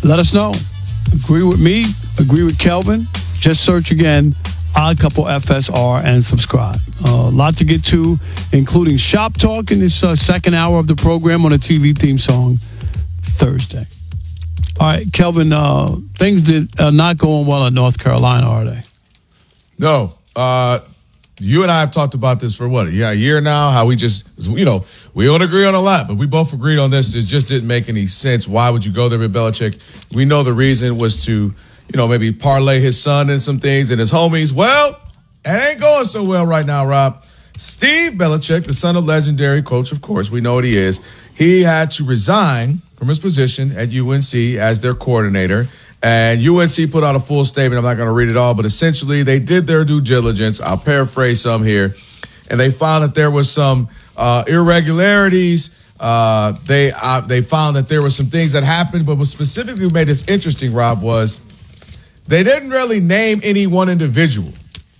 let us know. Agree with me, agree with Kelvin. Just search again, Odd Couple FSR, and subscribe. A lot to get to, including Shop Talk in this second hour of the program on a TV theme song Thursday. All right, Kelvin, things are not going well in North Carolina, are they? No. You and I have talked about this for a year now, how we just, we don't agree on a lot, but we both agreed on this. It just didn't make any sense. Why would you go there with Belichick? We know the reason was to, maybe parlay his son in some things and his homies. Well, it ain't going so well right now, Rob. Steve Belichick, the son of legendary coach, of course, we know what he is. He had to resign from his position at UNC as their coordinator. And UNC put out a full statement. I'm not going to read it all, but essentially they did their due diligence. I'll paraphrase some here. And they found that there was some irregularities. They found that there were some things that happened, but what specifically made this interesting, Rob, was they didn't really name any one individual.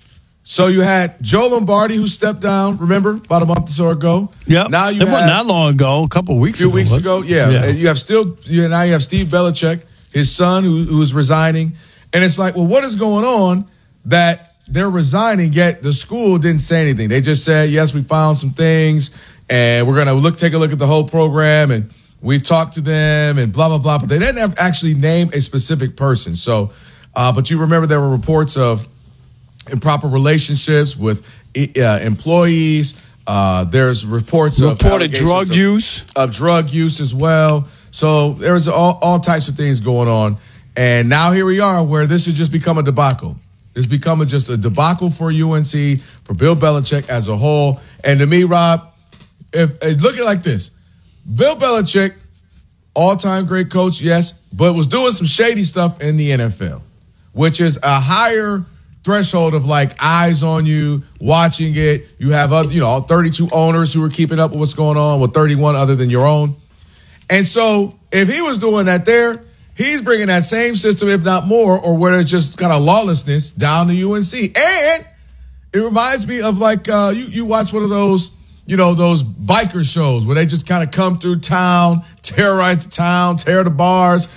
So you had Joe Lombardi, who stepped down, remember, about a month or so ago. Yeah, it wasn't that long ago, a couple of weeks ago. A few weeks ago, yeah. And you have Steve Belichick, his son, who's resigning. And it's like, well, what is going on that they're resigning, yet the school didn't say anything? They just said, yes, we found some things, and we're going to take a look at the whole program, and we've talked to them, and blah, blah, blah. But they didn't actually name a specific person. So, but you remember there were reports of improper relationships with employees. There's reports of drug use. Of drug use as well. So there was all types of things going on. And now here we are where this has just become a debacle. It's become just a debacle for UNC, for Bill Belichick as a whole. And to me, Rob, look at it like this. Bill Belichick, all-time great coach, yes, but was doing some shady stuff in the NFL, which is a higher threshold of like eyes on you, watching it. You have 32 owners who are keeping up with what's going on, with 31 other than your own. And so if he was doing that there, he's bringing that same system, if not more, or where it's just kind of lawlessness down to UNC. And it reminds me of like you watch one of those, those biker shows where they just kind of come through town, terrorize the town, tear the bars,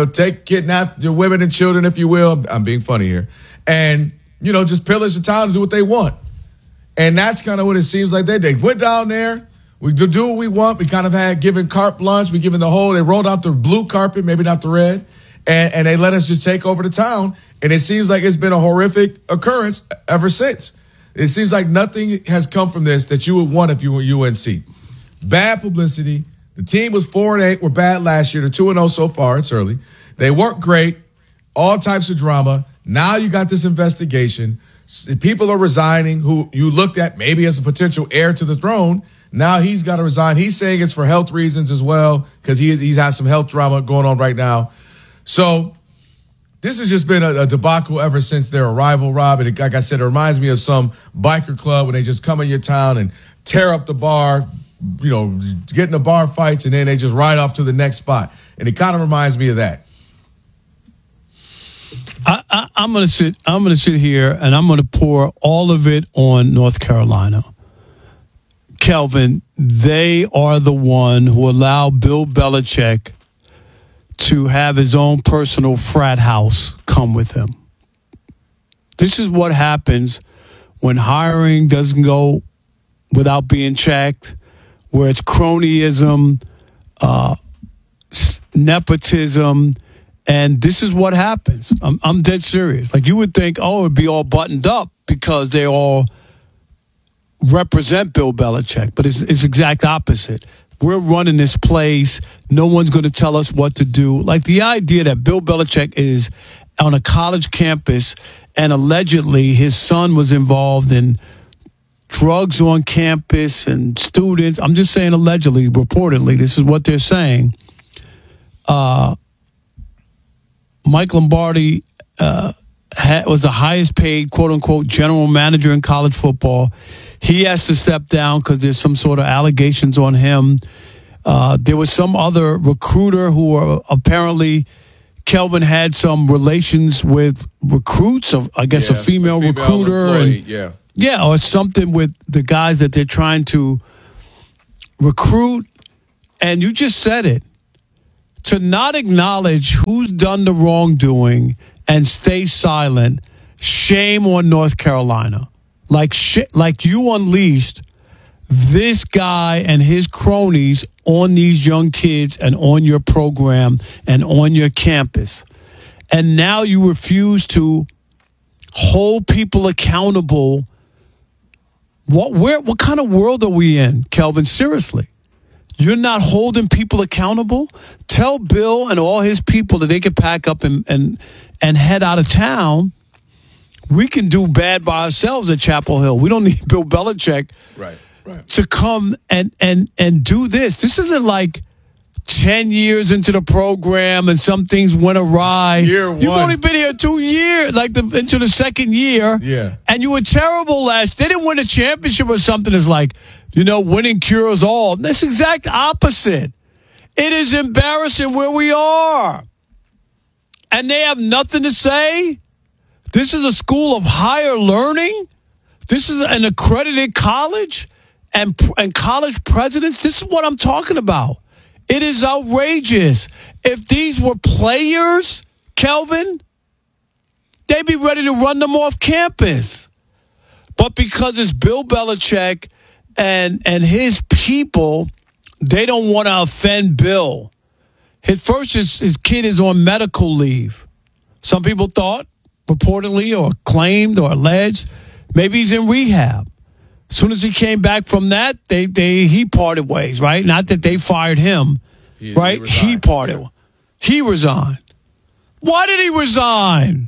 kidnap your women and children, if you will. I'm being funny here. And, just pillage the town and do what they want. And that's kind of what it seems like they did. Went down there. We do what we want. We kind of had given carte blanche. They rolled out the blue carpet, maybe not the red. And they let us just take over the town. And it seems like it's been a horrific occurrence ever since. It seems like nothing has come from this that you would want if you were UNC. Bad publicity. The team was 4-8. We're bad last year. They're 2-0 so far. It's early. They weren't great. All types of drama. Now you got this investigation. People are resigning who you looked at maybe as a potential heir to the throne. Now he's got to resign. He's saying it's for health reasons as well because he's had some health drama going on right now. So this has just been a debacle ever since their arrival, Rob. And like I said, it reminds me of some biker club when they just come in your town and tear up the bar, get in the bar fights, and then they just ride off to the next spot. And it kind of reminds me of that. I'm gonna sit here and I'm gonna pour all of it on North Carolina. Kelvin, they are the one who allowed Bill Belichick to have his own personal frat house come with him. This is what happens when hiring doesn't go without being checked, where it's cronyism, nepotism, and this is what happens. I'm dead serious. Like, you would think, it'd be all buttoned up because they all represent Bill Belichick, but it's exact opposite. We're running this place. No one's going to tell us what to do. Like, the idea that Bill Belichick is on a college campus and allegedly his son was involved in drugs on campus and students. I'm just saying allegedly, reportedly. This is what they're saying. Mike Lombardi was the highest paid, quote-unquote, general manager in college football. He has to step down because there's some sort of allegations on him. There was some other recruiter who apparently Kelvin had some relations with recruits, a female recruiter. Yeah, or something with the guys that they're trying to recruit. And you just said it. to not acknowledge who's done the wrongdoing and stay silent, shame on North Carolina. Like you unleashed this guy and his cronies on these young kids and on your program and on your campus. And now you refuse to hold people accountable. What kind of world are we in, Kelvin? Seriously. You're not holding people accountable? Tell Bill and all his people that they can pack up and head out of town. We can do bad by ourselves at Chapel Hill. We don't need Bill Belichick to come and do this. This isn't like 10 years into the program and some things went awry. You've only been here 2 years, into the second year. Yeah. And you were terrible last. They didn't win a championship or something. It's like, winning cures all. That's the exact opposite. It is embarrassing where we are. And they have nothing to say. This is a school of higher learning. This is an accredited college and college presidents. This is what I'm talking about. It is outrageous. If these were players, Kelvin, they'd be ready to run them off campus. But because it's Bill Belichick and his people, they don't want to offend Bill. His kid is on medical leave. Some people thought, reportedly, or claimed or alleged, maybe he's in rehab. As soon as he came back from that, he parted ways, right? Not that they fired him, right? He parted. Yeah. He resigned. Why did he resign?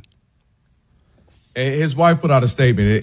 His wife put out a statement.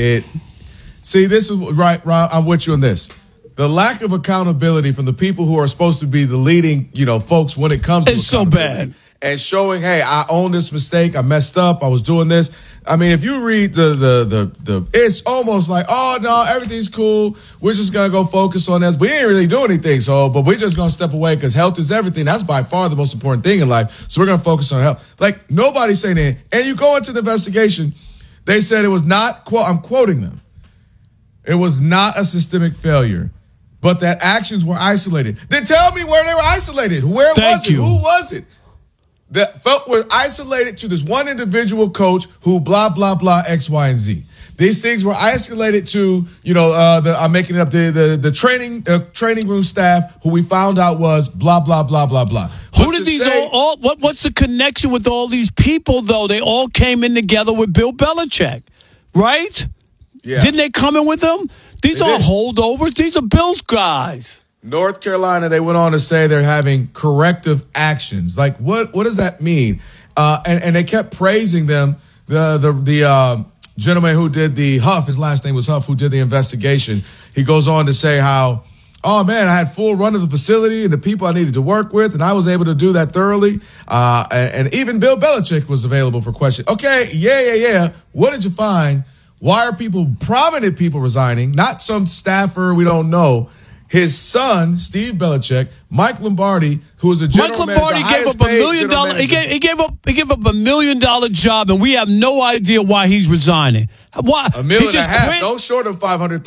See, this is right, Rob. I'm with you on this. The lack of accountability from the people who are supposed to be the leading, folks when it comes to it's so bad. And showing, hey, I own this mistake. I messed up. I was doing this. I mean, if you read the it's almost like, oh no, everything's cool. We're just gonna go focus on this. We ain't really doing anything, but we're just gonna step away because health is everything. That's by far the most important thing in life. So we're gonna focus on health. Like nobody's saying that. And you go into the investigation, they said it was not. I'm quoting them. It was not a systemic failure, but that actions were isolated. Then tell me where they were isolated. Where was it? Who was it? That were isolated to this one individual coach who blah, blah, blah, X, Y, and Z. These things were isolated to, I'm making it up, the training room staff who we found out was blah, blah, blah, blah, blah. Who did these what's the connection with all these people, though? They all came in together with Bill Belichick, right? Yeah. Didn't they come in with them? These are holdovers. These are Bill's guys. North Carolina, they went on to say they're having corrective actions. Like, what does that mean? And they kept praising them. The gentleman who did the Huff, his last name was Huff, who did the investigation. He goes on to say how, oh man, I had full run of the facility and the people I needed to work with, and I was able to do that thoroughly. And even Bill Belichick was available for questions. Okay, yeah. What did you find? Why are prominent people resigning? Not some staffer we don't know. His son, Steve Belichick, Mike Lombardi, who was a general manager. Mike Lombardi gave up $1 million. He gave up $1 million job, and we have no idea why he's resigning. Why? $1.5 million. No short of $500,000.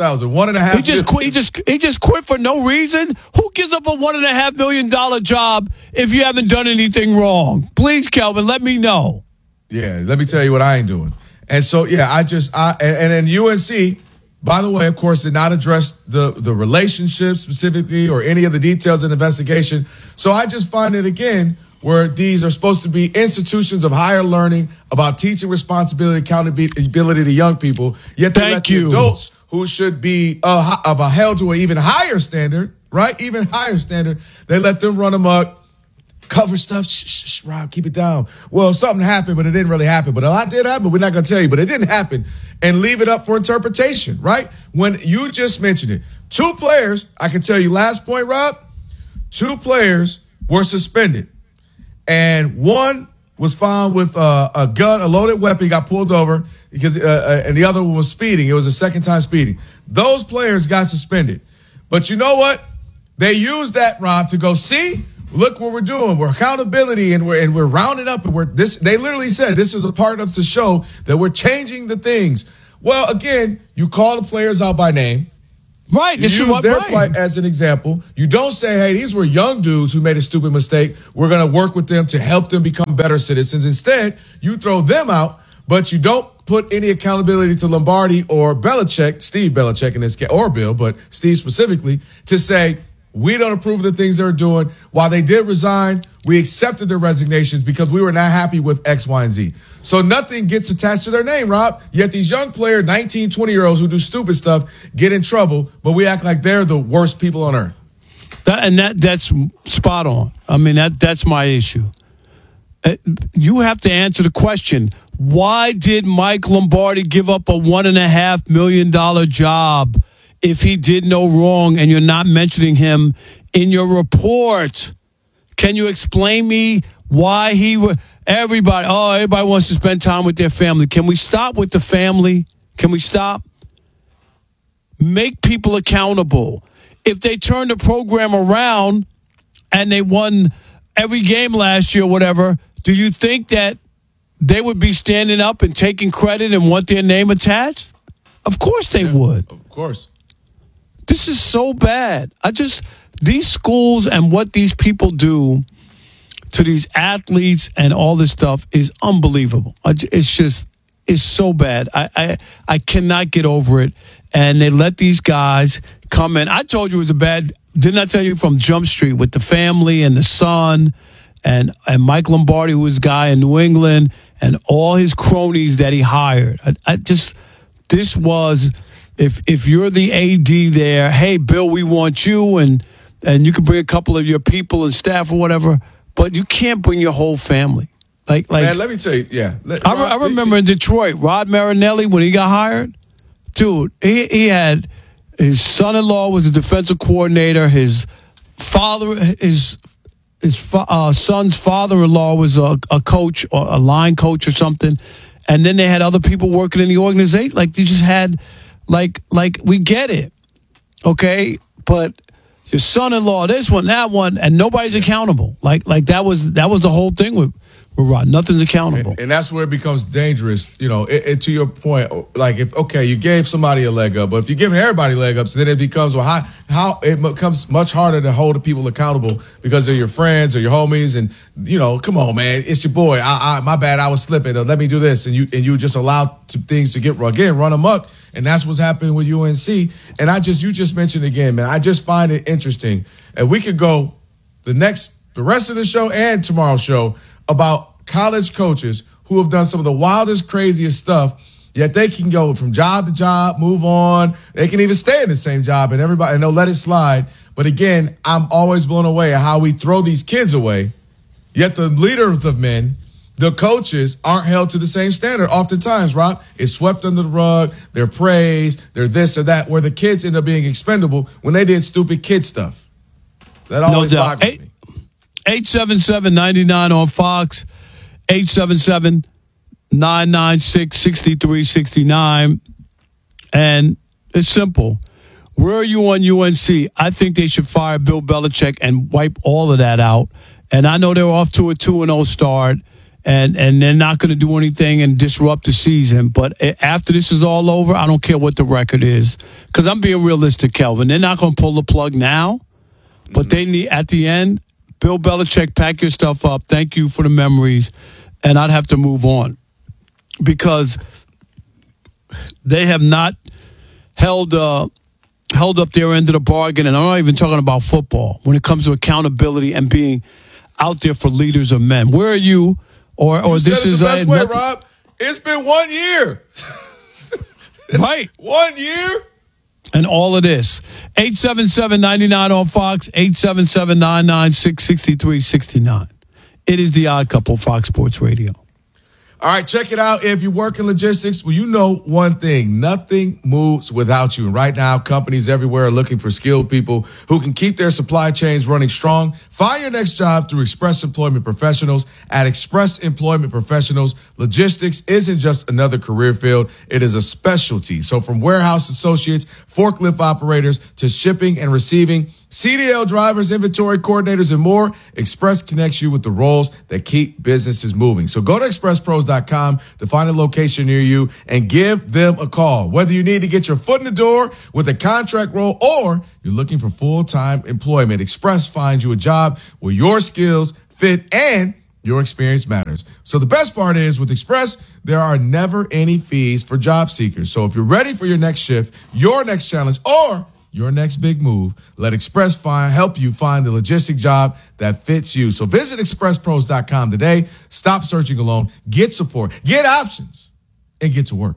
$1.5 He just quit for no reason. Who gives up a $1.5 million job if you haven't done anything wrong? Please, Kelvin, let me know. Yeah, let me tell you what I ain't doing. And so, yeah, and then UNC. By the way, of course, did not address the relationship specifically or any of the details in the investigation. So I just find it, again, where these are supposed to be institutions of higher learning about teaching responsibility, accountability to young people, yet they let the adults who should be held to an even higher standard, right? Even higher standard, they let them run amok. Cover stuff. Shh, Rob, keep it down. Well, something happened, but it didn't really happen. But a lot did happen. We're not going to tell you, but it didn't happen. And leave it up for interpretation, right? When you just mentioned it. 2 players, I can tell you last point, Rob, 2 players were suspended. And one was found with a gun, a loaded weapon. He got pulled over because, and the other one was speeding. It was a second time speeding. Those players got suspended. But you know what? They used that, Rob, to go, see? Look what we're doing. We're accountability, and we're rounding up, and they literally said this is a part of the show that we're changing the things. Well, again, you call the players out by name. Right. You use their plight as an example. You don't say, hey, these were young dudes who made a stupid mistake. We're going to work with them to help them become better citizens. Instead, you throw them out, but you don't put any accountability to Lombardi or Belichick, Steve Belichick in this case, or Bill, but Steve specifically, to say, we don't approve of the things they're doing. While they did resign, we accepted their resignations because we were not happy with X, Y, and Z. So nothing gets attached to their name, Rob. Yet these young players, 19, 20-year-olds who do stupid stuff, get in trouble, but we act like they're the worst people on earth. That's spot on. I mean, that's my issue. You have to answer the question, why did Mike Lombardi give up a $1.5 million job if he did no wrong and you're not mentioning him in your report? Can you explain me why everybody wants to spend time with their family? Can we stop with the family? Can we stop? Make people accountable. If they turned the program around and they won every game last year or whatever, do you think that they would be standing up and taking credit and want their name attached? Of course they would. Of course. This is so bad. These schools and what these people do to these athletes and all this stuff is unbelievable. It's so bad. I cannot get over it. And they let these guys come in. I told you it was didn't I tell you from Jump Street with the family and the son and Mike Lombardi, who was a guy in New England, and all his cronies that he hired. This was, if you're the AD there, hey, Bill, we want you, and you can bring a couple of your people and staff or whatever, but you can't bring your whole family. Like man, let me tell you, yeah. I remember in Detroit, Rod Marinelli, when he got hired, dude, he had his son-in-law was a defensive coordinator. His son's father-in-law was a coach or a line coach or something. And then they had other people working in the organization. Like they just had, like we get it, okay? But your son-in-law, this one, that one, and nobody's accountable. Like that was the whole thing with Rod. Nothing's accountable. And that's where it becomes dangerous, you know, to your point. Like, you gave somebody a leg up, but if you're giving everybody leg ups, then it becomes, how it becomes much harder to hold the people accountable because they're your friends or your homies. And, you know, come on, man, it's your boy. My bad, I was slipping. Let me do this. And you just allow things to run amok. And that's what's happening with UNC. And you just mentioned again, man, I just find it interesting. And we could go the rest of the show and tomorrow's show about college coaches who have done some of the wildest, craziest stuff, yet they can go from job to job, move on. They can even stay in the same job and they'll let it slide. But again, I'm always blown away at how we throw these kids away, yet the leaders of men, the coaches, aren't held to the same standard. Oftentimes, Rob, it's swept under the rug, they're praised, they're this or that, where the kids end up being expendable when they did stupid kid stuff. That always boggles me. 877-99 on Fox, 877-996-6369. And it's simple. Where are you on UNC? I think they should fire Bill Belichick and wipe all of that out. And I know they're off to a 2-0 start, and they're not going to do anything and disrupt the season. But after this is all over, I don't care what the record is. Because I'm being realistic, Kelvin. They're not going to pull the plug now, but they need, at the end, Bill Belichick, pack your stuff up. Thank you for the memories. And I'd have to move on because they have not held up their end of the bargain. And I'm not even talking about football when it comes to accountability and being out there for leaders of men. Where are you? Or this is the best way, Rob. It's been 1 year. Right. 1 year. And all of this. 877-99 on Fox, 877-996-6369. It is the Odd Couple, Fox Sports Radio. All right, check it out. If you work in logistics, well, you know one thing. Nothing moves without you. And right now, companies everywhere are looking for skilled people who can keep their supply chains running strong. Find your next job through Express Employment Professionals. At Express Employment Professionals, logistics isn't just another career field. It is a specialty. So from warehouse associates, forklift operators, to shipping and receiving, CDL drivers, inventory coordinators, and more. Express connects you with the roles that keep businesses moving. So go to expresspros.com to find a location near you and give them a call. Whether you need to get your foot in the door with a contract role or you're looking for full-time employment, Express finds you a job where your skills fit and your experience matters. So the best part is with Express, there are never any fees for job seekers. So if you're ready for your next shift, your next challenge, or your next big move, let Express help you find the logistic job that fits you. So visit expresspros.com today. Stop searching alone. Get support. Get options. And get to work.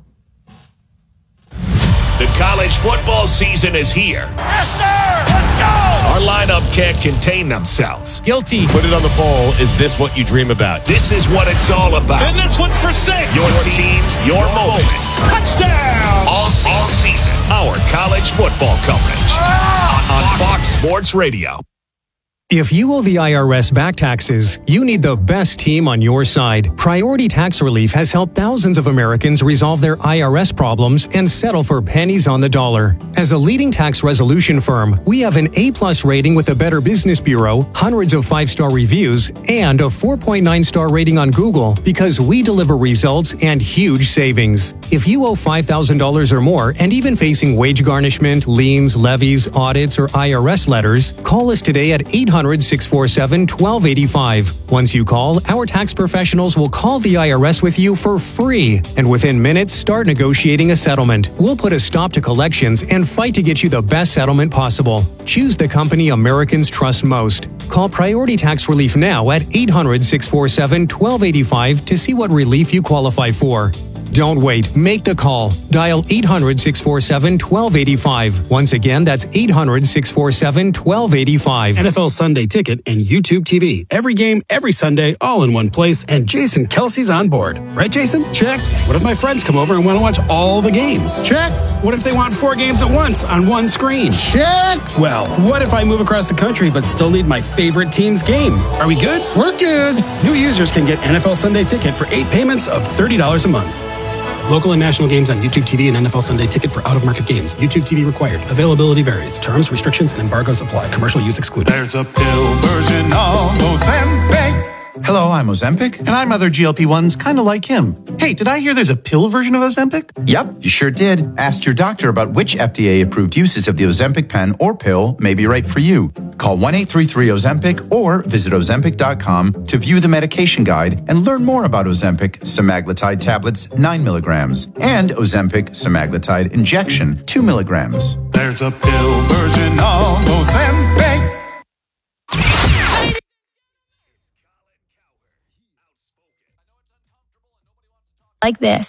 The college football season is here. Yes, sir! Let's go! Our lineup can't contain themselves. Guilty. Put it on the poll. Is this what you dream about? This is what it's all about. And this one's for 6. Your teams, your moments. Touchdown! All season. Our college football coverage. On Fox Sports Radio. If you owe the IRS back taxes, you need the best team on your side. Priority Tax Relief has helped thousands of Americans resolve their IRS problems and settle for pennies on the dollar. As a leading tax resolution firm, we have an A+ rating with the Better Business Bureau, hundreds of 5-star reviews, and a 4.9-star rating on Google because we deliver results and huge savings. If you owe $5,000 or more and even facing wage garnishment, liens, levies, audits, or IRS letters, call us today at 800-647-1285. Once you call, our tax professionals will call the IRS with you for free. And within minutes, start negotiating a settlement. We'll put a stop to collections and fight to get you the best settlement possible. Choose the company Americans trust most. Call Priority Tax Relief now at 800-647-1285 to see what relief you qualify for. Don't wait. Make the call. Dial 800-647-1285. Once again, that's 800-647-1285. NFL Sunday Ticket and YouTube TV. Every game, every Sunday, all in one place. And Jason Kelsey's on board. Right, Jason? Check. What if my friends come over and want to watch all the games? Check. What if they want 4 games at once on one screen? Check. Well, what if I move across the country but still need my favorite team's game? Are we good? We're good. New users can get NFL Sunday Ticket for 8 payments of $30 a month. Local and national games on YouTube TV and NFL Sunday Ticket for out-of-market games. YouTube TV required. Availability varies. Terms, restrictions, and embargoes apply. Commercial use excluded. There's a pill version of Ozempic. Hello, I'm Ozempic. And I'm other GLP-1s kind of like him. Hey, did I hear there's a pill version of Ozempic? Yep, you sure did. Ask your doctor about which FDA-approved uses of the Ozempic pen or pill may be right for you. Call 1-833-OZEMPIC or visit Ozempic.com to view the medication guide and learn more about Ozempic semaglutide tablets 9 milligrams and Ozempic semaglutide injection 2 milligrams. There's a pill version of Ozempic. Like this.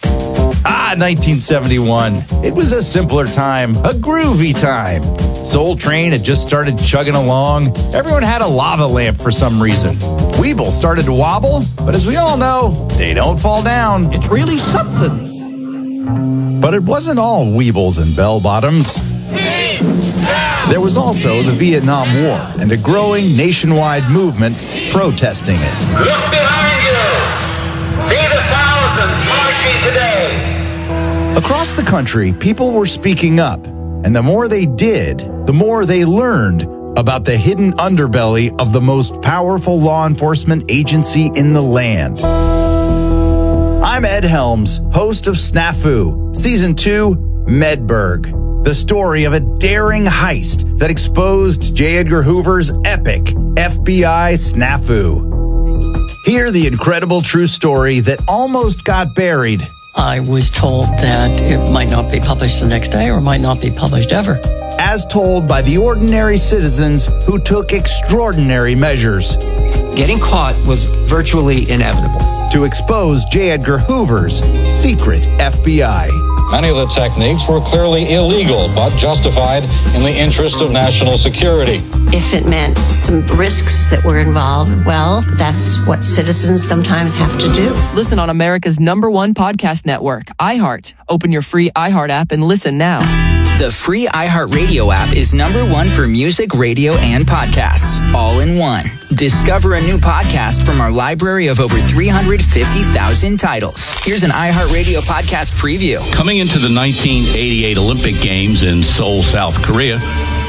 1971. It was a simpler time, a groovy time. Soul Train had just started chugging along. Everyone had a lava lamp for some reason. Weeble started to wobble, but as we all know, they don't fall down. It's really something. But it wasn't all Weebles and bell-bottoms. There was also the Vietnam War and a growing nationwide movement protesting it. Look behind you. See the thousands marching today. Across the country, people were speaking up, and the more they did, the more they learned about the hidden underbelly of the most powerful law enforcement agency in the land. I'm Ed Helms, host of Snafu, Season 2, Medberg, the story of a daring heist that exposed J. Edgar Hoover's epic FBI snafu. Hear the incredible true story that almost got buried. I was told that it might not be published the next day or might not be published ever. As told by the ordinary citizens who took extraordinary measures. Getting caught was virtually inevitable. To expose J. Edgar Hoover's secret FBI. Many of the techniques were clearly illegal, but justified in the interest of national security. If it meant some risks that were involved, well, that's what citizens sometimes have to do. Listen on America's #1 podcast network, iHeart. Open your free iHeart app and listen now. The free iHeartRadio app is #1 for music, radio, and podcasts, all in one. Discover a new podcast from our library of over 350,000 titles. Here's an iHeartRadio podcast preview. Coming into the 1988 Olympic Games in Seoul, South Korea,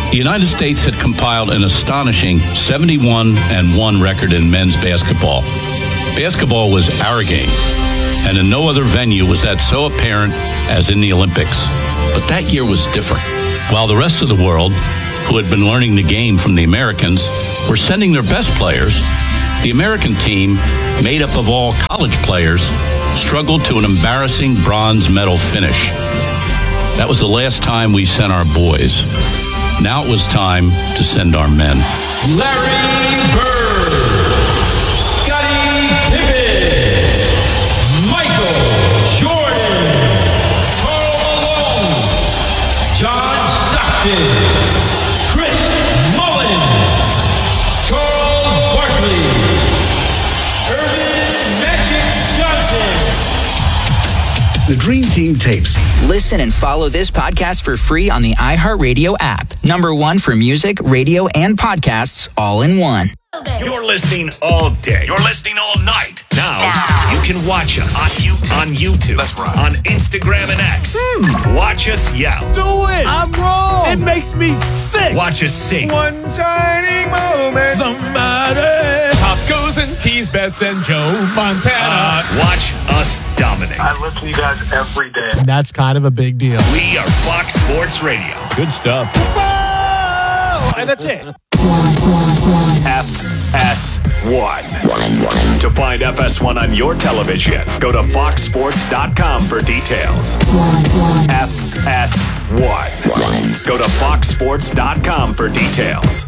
The United States had compiled an astonishing 71-1 record in men's basketball. Basketball was our game, and in no other venue was that so apparent as in the Olympics. But that year was different. While the rest of the world, who had been learning the game from the Americans, were sending their best players, the American team, made up of all college players, struggled to an embarrassing bronze medal finish. That was the last time we sent our boys. Now it was time to send our men. Larry Bird, Scottie Pippen, Michael Jordan, Karl Malone, John Stockton, Chris Mullin, Charles Barkley, Earvin Magic Johnson. The Dream Team tapes. Listen and follow this podcast for free on the iHeartRadio app. #1 for music, radio, and podcasts all in one. You're listening all day. You're listening all night. Now you can watch us on YouTube, That's right. on Instagram and X. Watch us yell. Do it. I'm wrong. It makes me sick. Watch us sing. One shining moment. Somebody. Pop goes and tease bets and Joe Montana. Watch us dominate. I listen to you guys every day. That's kind of a big deal. We are Fox Sports Radio. Good stuff. And that's it. FS1. To find FS1 on your television, go to foxsports.com for details. FS1. Go to foxsports.com for details.